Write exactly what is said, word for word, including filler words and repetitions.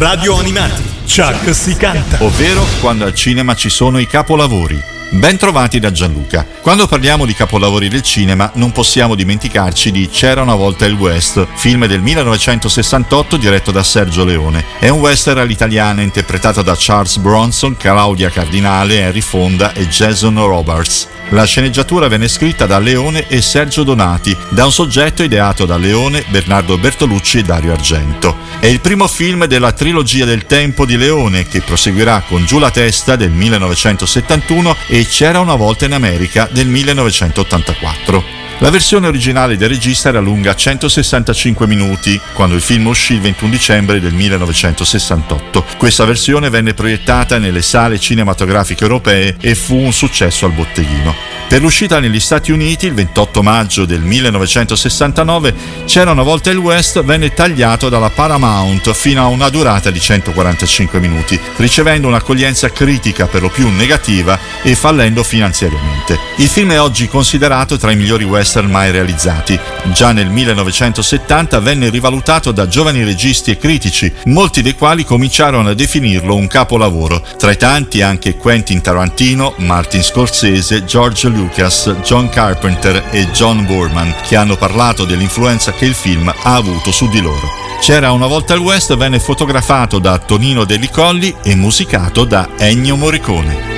Radio Animati, Chuck si canta. Ovvero quando al cinema ci sono i capolavori. Ben trovati da Gianluca. Quando parliamo di capolavori del cinema non possiamo dimenticarci di C'era una volta il West, film del millenovecentosessantotto diretto da Sergio Leone. È un western all'italiana interpretato da Charles Bronson, Claudia Cardinale, Henry Fonda e Jason Robards. La sceneggiatura venne scritta da Leone e Sergio Donati, da un soggetto ideato da Leone, Bernardo Bertolucci e Dario Argento. È il primo film della trilogia del tempo di Leone, che proseguirà con Giù la testa del millenovecentosettantuno e C'era una volta in America del millenovecentottantaquattro. La versione originale del regista era lunga centosessantacinque minuti, quando il film uscì il ventuno dicembre del millenovecentosessantotto. Questa versione venne proiettata nelle sale cinematografiche europee e fu un successo al botteghino. Per l'uscita negli Stati Uniti, il ventotto maggio del millenovecentosessantanove, C'era una volta il West venne tagliato dalla Paramount fino a una durata di centoquarantacinque minuti, ricevendo un'accoglienza critica per lo più negativa e fallendo finanziariamente. Il film è oggi considerato tra i migliori western mai realizzati. Già nel millenovecentosettanta venne rivalutato da giovani registi e critici, molti dei quali cominciarono a definirlo un capolavoro. Tra i tanti anche Quentin Tarantino, Martin Scorsese, George Lucas, John Carpenter e John Boorman, che hanno parlato dell'influenza che il film ha avuto su di loro. C'era una volta il West venne fotografato da Tonino Delli Colli e musicato da Ennio Morricone.